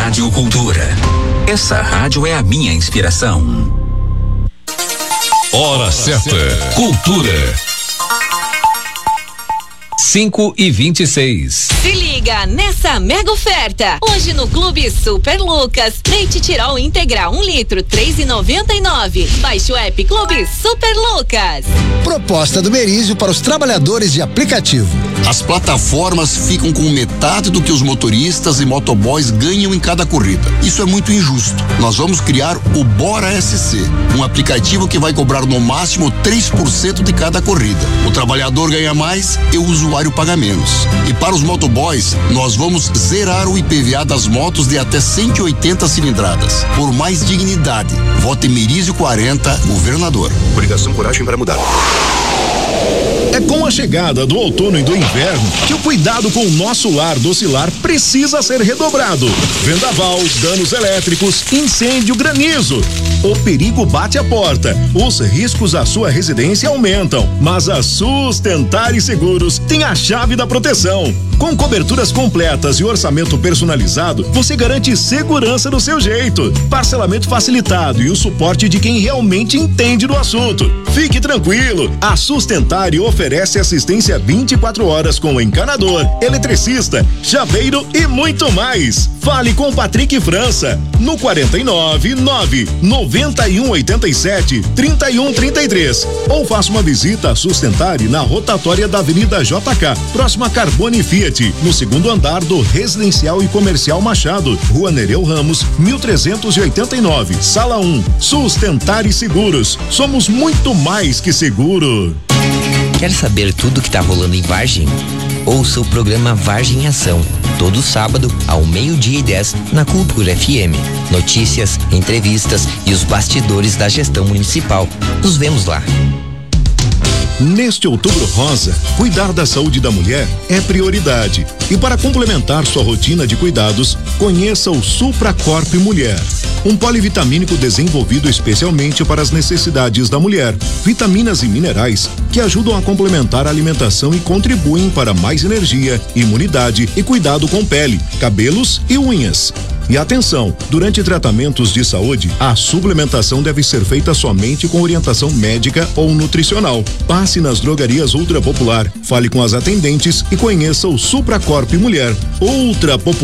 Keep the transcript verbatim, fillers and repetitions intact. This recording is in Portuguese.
Rádio Cultura. Essa rádio é a minha inspiração. Hora certa. Cultura. cinco e vinte e seis. Se liga nessa mega oferta. Hoje no Clube Super Lucas, leite Tirol integral um litro, três e noventa e nove. Baixe o app Clube Super Lucas. Proposta do Merizio para os trabalhadores de aplicativo. As plataformas ficam com metade do que os motoristas e motoboys ganham em cada corrida. Isso é muito injusto. Nós vamos criar o Bora S C, um aplicativo que vai cobrar no máximo três por cento de cada corrida. O trabalhador ganha mais e o usuário paga menos. E para os motoboys, nós vamos zerar o I P V A das motos de até cento e oitenta cilindradas. Por mais dignidade, vote Merizio quarenta, governador. Coligação Coragem para Mudar. É com a chegada do outono e do inverno que o cuidado com o nosso lar docilar precisa ser redobrado. Vendaval, danos elétricos, incêndio, granizo. O perigo bate à porta. Os riscos à sua residência aumentam, mas a Sustentar e Seguros tem a chave da proteção. Com coberturas completas e orçamento personalizado, você garante segurança do seu jeito. Parcelamento facilitado e o suporte de quem realmente entende do assunto. Fique tranquilo, a Sustentar oferece assistência vinte e quatro horas com encanador, eletricista, chaveiro e muito mais. Fale com Patrick França no quarenta e nove, nove, noventa e um, oitenta e sete, trinta e um, trinta e três ou faça uma visita a Sustentare na rotatória da Avenida J K, próxima a Carbone Fiat, no segundo andar do Residencial e Comercial Machado, Rua Nereu Ramos, mil trezentos e oitenta e nove, Sala um. Sustentare Seguros. Somos muito mais que seguro. Quer saber tudo que tá rolando em Vargem? Ouça o programa Vargem em Ação, todo sábado ao meio-dia e dez na Cultura F M. Notícias, entrevistas e os bastidores da gestão municipal. Nos vemos lá. Neste Outubro Rosa, cuidar da saúde da mulher é prioridade. E para complementar sua rotina de cuidados, conheça o Supracorp Mulher. Um polivitamínico desenvolvido especialmente para as necessidades da mulher. Vitaminas e minerais que ajudam a complementar a alimentação e contribuem para mais energia, imunidade e cuidado com pele, cabelos e unhas. E atenção, durante tratamentos de saúde, a suplementação deve ser feita somente com orientação médica ou nutricional. Passe nas drogarias Ultra Popular, fale com as atendentes e conheça o Supracorp Mulher. Ultra Popular.